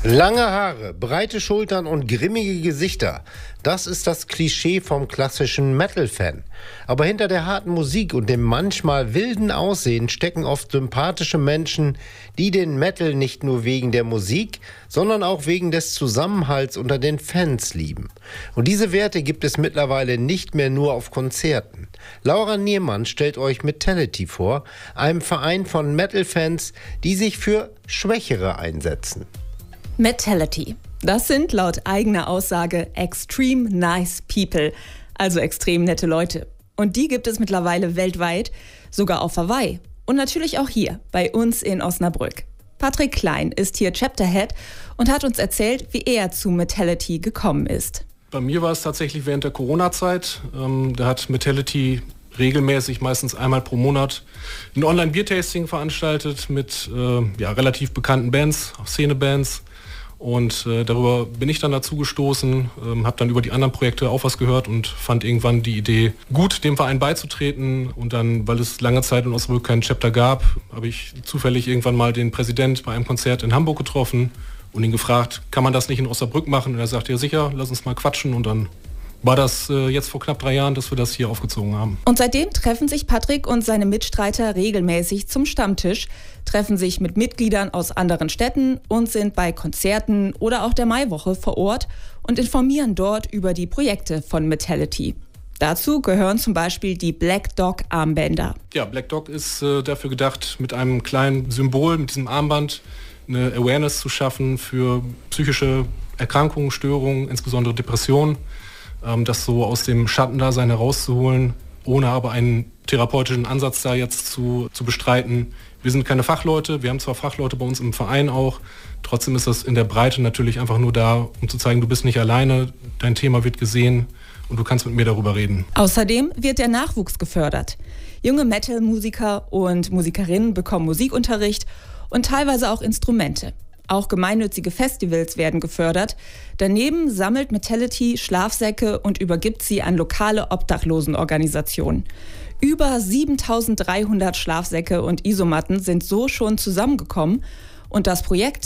Lange Haare, breite Schultern und grimmige Gesichter. Das ist das Klischee vom klassischen Metal-Fan. Aber hinter der harten Musik und dem manchmal wilden Aussehen stecken oft sympathische Menschen, die den Metal nicht nur wegen der Musik, sondern auch wegen des Zusammenhalts unter den Fans lieben. Und diese Werte gibt es mittlerweile nicht mehr nur auf Konzerten. Laura Niermann stellt euch Metality vor, einem Verein von Metal-Fans, die sich für Schwächere einsetzen. Metality. Das sind laut eigener Aussage extreme nice people, also extrem nette Leute. Und die gibt es mittlerweile weltweit, sogar auf Hawaii und natürlich auch hier bei uns in Osnabrück. Patrick Klein ist hier Chapterhead und hat uns erzählt, wie er zu Metality gekommen ist. Bei mir war es tatsächlich während der Corona-Zeit. Da hat Metality regelmäßig, meistens einmal pro Monat, ein Online-Bier-Tasting veranstaltet mit relativ bekannten Bands, auch Szene-Bands. Und darüber bin ich dann dazu gestoßen, habe dann über die anderen Projekte auch was gehört und fand irgendwann die Idee gut, dem Verein beizutreten. Und dann, weil es lange Zeit in Osnabrück keinen Chapter gab, habe ich zufällig irgendwann mal den Präsident bei einem Konzert in Hamburg getroffen und ihn gefragt, kann man das nicht in Osnabrück machen? Und er sagte, ja sicher, lass uns mal quatschen. Und dann war das jetzt vor knapp 3 Jahren, dass wir das hier aufgezogen haben. Und seitdem treffen sich Patrick und seine Mitstreiter regelmäßig zum Stammtisch, treffen sich mit Mitgliedern aus anderen Städten und sind bei Konzerten oder auch der Maiwoche vor Ort und informieren dort über die Projekte von Metality. Dazu gehören zum Beispiel die Black Dog Armbänder. Ja, Black Dog ist dafür gedacht, mit einem kleinen Symbol, mit diesem Armband, eine Awareness zu schaffen für psychische Erkrankungen, Störungen, insbesondere Depressionen. Das so aus dem Schattendasein herauszuholen, ohne aber einen therapeutischen Ansatz da jetzt zu bestreiten. Wir sind keine Fachleute, wir haben zwar Fachleute bei uns im Verein auch, trotzdem ist das in der Breite natürlich einfach nur da, um zu zeigen, du bist nicht alleine, dein Thema wird gesehen und du kannst mit mir darüber reden. Außerdem wird der Nachwuchs gefördert. Junge Metal-Musiker und Musikerinnen bekommen Musikunterricht und teilweise auch Instrumente. Auch gemeinnützige Festivals werden gefördert. Daneben sammelt Metality Schlafsäcke und übergibt sie an lokale Obdachlosenorganisationen. Über 7.300 Schlafsäcke und Isomatten sind so schon zusammengekommen. Und das Projekt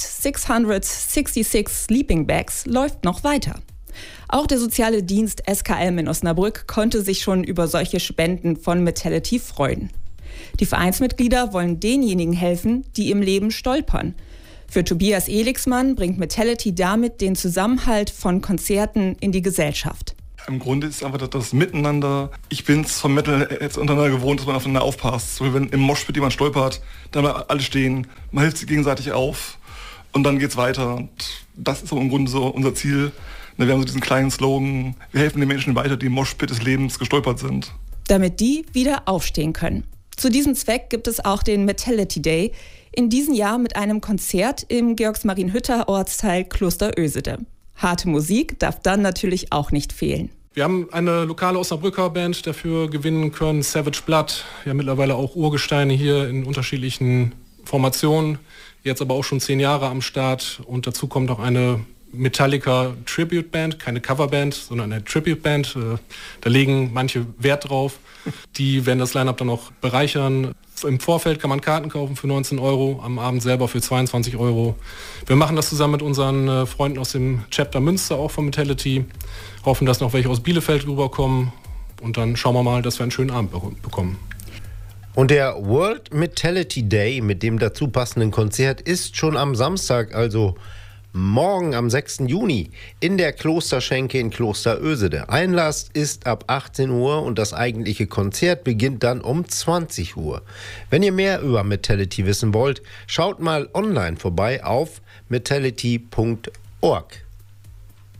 666 Sleeping Bags läuft noch weiter. Auch der soziale Dienst SKM in Osnabrück konnte sich schon über solche Spenden von Metality freuen. Die Vereinsmitglieder wollen denjenigen helfen, die im Leben stolpern. Für Tobias Elixmann bringt Metality damit den Zusammenhalt von Konzerten in die Gesellschaft. Im Grunde ist einfach das Miteinander. Ich bin es vom Metal jetzt untereinander gewohnt, dass man aufeinander aufpasst. So, wenn im Moshpit jemand stolpert, dann bleiben alle stehen, man hilft sich gegenseitig auf und dann geht's weiter. Und das ist im Grunde so unser Ziel. Wir haben so diesen kleinen Slogan, wir helfen den Menschen weiter, die im Moshpit des Lebens gestolpert sind. Damit die wieder aufstehen können. Zu diesem Zweck gibt es auch den Metality Day, in diesem Jahr mit einem Konzert im Georgsmarienhütter Ortsteil Kloster Ösede. Harte Musik darf dann natürlich auch nicht fehlen. Wir haben eine lokale Osnabrücker Band dafür gewinnen können, Savage Blood. Wir haben mittlerweile auch Urgesteine hier in unterschiedlichen Formationen, jetzt aber auch schon 10 Jahre am Start. Und dazu kommt auch eine Metallica Tribute Band, keine Coverband, sondern eine Tribute Band. Da legen manche Wert drauf. Die werden das Line-Up dann auch bereichern. Im Vorfeld kann man Karten kaufen für 19 €, am Abend selber für 22 €. Wir machen das zusammen mit unseren Freunden aus dem Chapter Münster, auch von Metality. Hoffen, dass noch welche aus Bielefeld rüberkommen. Und dann schauen wir mal, dass wir einen schönen Abend bekommen. Und der World Metality Day mit dem dazu passenden Konzert ist schon am Samstag, also morgen am 6. Juni in der Klosterschenke in Kloster Ösede. Einlass ist ab 18 Uhr und das eigentliche Konzert beginnt dann um 20 Uhr. Wenn ihr mehr über Metality wissen wollt, schaut mal online vorbei auf metality.org.